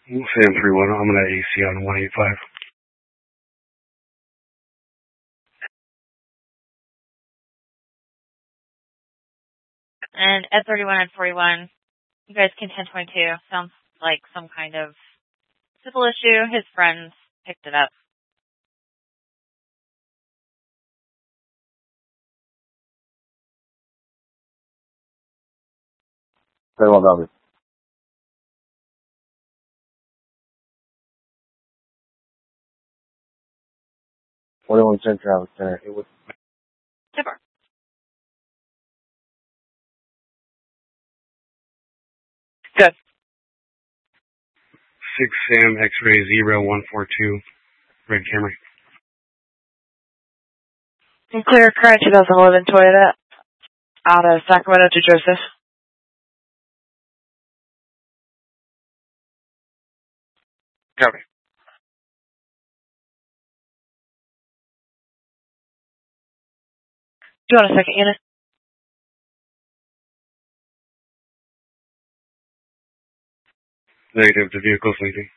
Sam 3-1, I'm going to AC on 185. And at 31 and 41, you guys can 1022. Sounds like some kind of civil issue. His friends picked it up. Very well, Bobby. 41 Central Center. It was. Super. Good. 6 Sam X-ray 0142, Red Camry. And clear current 2011 Toyota out of Sacramento to Joseph. Copy. Do you want a second unit? Negative, the vehicle's leaving.